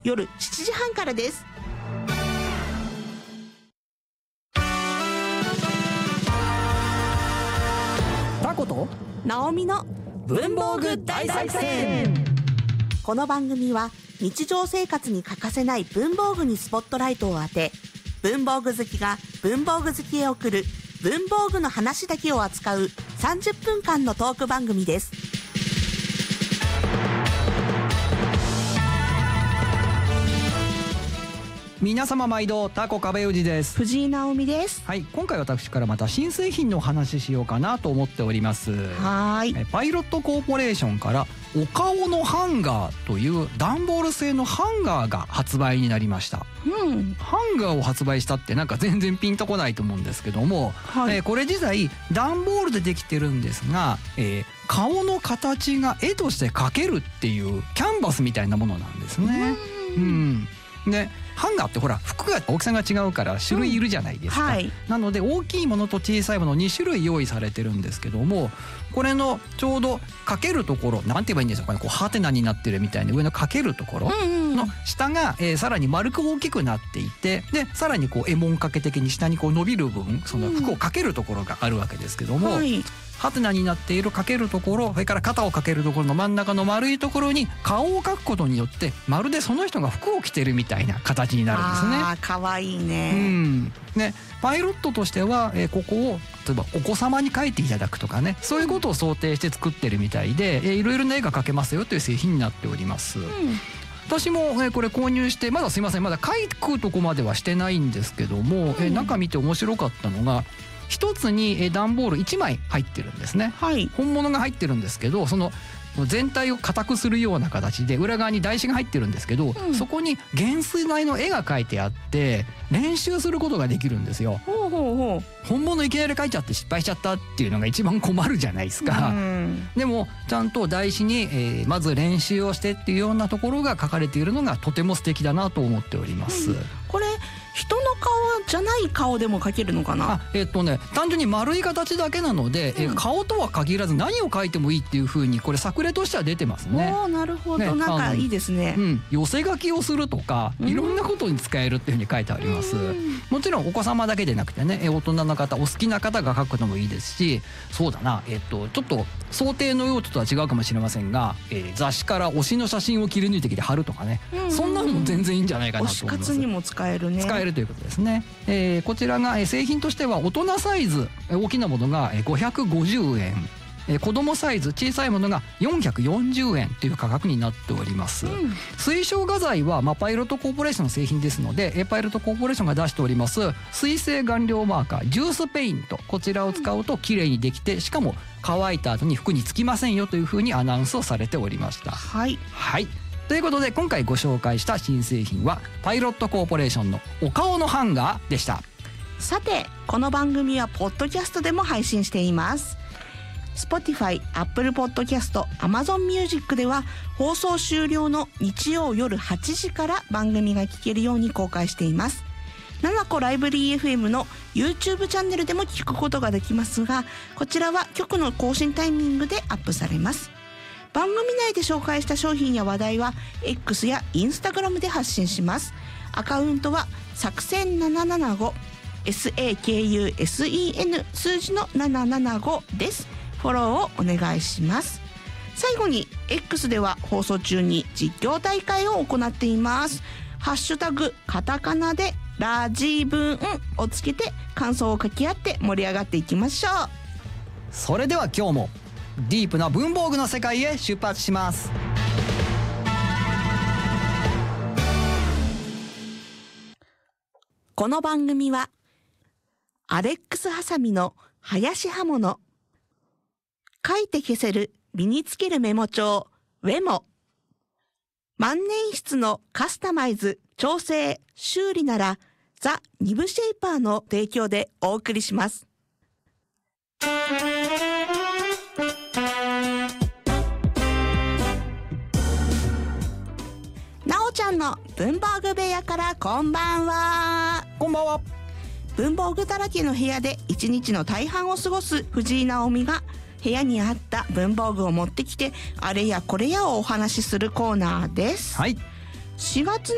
夜7時半からです。 タコとナオミの文房具大作戦。 この番組は日常生活に欠かせない文房具にスポットライトを当て、文房具好きが文房具好きへ送る文房具の話だけを扱う30分間のトーク番組です。 皆様毎度タコ壁氏です。 藤井直美です。 はい、今回私からまた新製品のお話ししようかなと思っております。 はい。 パイロットコーポレーションからお顔のハンガーという段ボール製のハンガーが発売になりました。ハンガーを発売したってなんか全然ピンとこないと思うんですけども、はい、これ自体段ボールでできてるんですが、顔の形が絵として描けるっていうキャンバスみたいなものなんですね。でハンガーってほら服が大きさが違うから種類いるじゃないですか、はい、なので大きいものと小さいもの2種類用意されてるんですけども、これのちょうどかけるところなんて言えばいいんでしょうかね、こうハテナになってるみたいな上のかけるところの下が、さらに丸く大きくなっていて、でさらにこう絵文掛け的に下にこう伸びる分その服をかけるところがあるわけですけども、ハテナになっているかけるところ、それから肩をかけるところの真ん中の丸いところに顔を描くことによってまるでその人が服を着てるみたいな形になるんですね。 あー、かわいいね。 ね、パイロットとしては、ここを例えばお子様に描いていただくとかね、そういうことを想定して作ってるみたいで、いろいろな絵が描けますよという製品になっております。私も、これ購入してまだすいませんまだ描くとこまではしてないんですけども、中見て面白かったのが一つに段ボール1枚入ってるんですね、はい、本物が入ってるんですけど、その全体を硬くするような形で裏側に台紙が入ってるんですけど、そこに原水彩の絵が描いてあって練習することができるんですよ。本物いきなり描いちゃって失敗しちゃったっていうのが一番困るじゃないですか。でもちゃんと台紙に、まず練習をしてっていうようなところが書かれているのがとても素敵だなと思っております。 これ人の顔じゃない顔でも描けるのかな。 単純に丸い形だけなので、顔とは限らず何を描いてもいいっていう風にこれ作例としては出てますね。 なるほど、なんかいいですね。 寄せ書きをするとかいろんなことに使えるっていう風に書いてあります。もちろんお子様だけでなくてね、大人の方お好きな方が描くのもいいですし、そうだな、ちょっと想定の用途とは違うかもしれませんが、雑誌から推しの写真を切り抜いてきて貼るとかね、そんなのも全然いいんじゃないかなと思います。 推し活にも使えるね。 使えるということですね。こちらが製品としては大人サイズ大きなものが550円、子供サイズ小さいものが440円という価格になっております。推奨画材は、パイロットコーポレーションの製品ですので、パイロットコーポレーションが出しております水性顔料マーカージュースペイント、こちらを使うと綺麗にできて、しかも乾いた後に服につきませんよというふうにアナウンスをされておりました。はい、ということで今回ご紹介した新製品はパイロットコーポレーションのお顔のハンガーでした。 さてこの番組はポッドキャストでも配信しています。 Spotify、Apple Podcast、Amazon Music では放送終了の日曜夜8時から番組が聞けるように公開しています。7個ライブリー FM の YouTube チャンネルでも聞くことができますが、こちらは局の更新タイミングでアップされます。番組内で紹介した商品や話題は X や Instagram で発信します。アカウントは作戦775 SAKUSEN 数字の775です。フォローをお願いします。最後に X では放送中に実況大会を行っています。ハッシュタグカタカナでラジブンをつけて感想を書き合って盛り上がっていきましょう。 それでは今日もディープな文房具の世界へ出発します。 この番組はアレックスハサミの林刃物、書いて消せる身につけるメモ帳ウェモ、万年筆のカスタマイズ調整修理ならザ・ニブシェイパーの提供でお送りします。なおちゃんの文房具部屋からこんばんは。 こんばんは。 文房具だらけの部屋で一日の大半を過ごす藤井直美が部屋にあった文房具を持ってきてあれやこれやをお話しするコーナーです。4月